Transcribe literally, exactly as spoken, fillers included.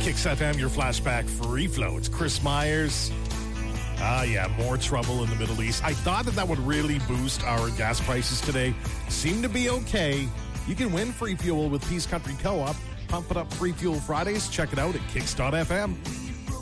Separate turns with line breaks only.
Kicks F M, your flashback free flow. It's Chris Myers. Ah, yeah, more trouble in the Middle East. I thought that that would really boost our gas prices today. Seem to be okay. You can win free fuel with Peace Country Co-op. Pump it up free fuel Fridays. Check it out at kicks dot f m.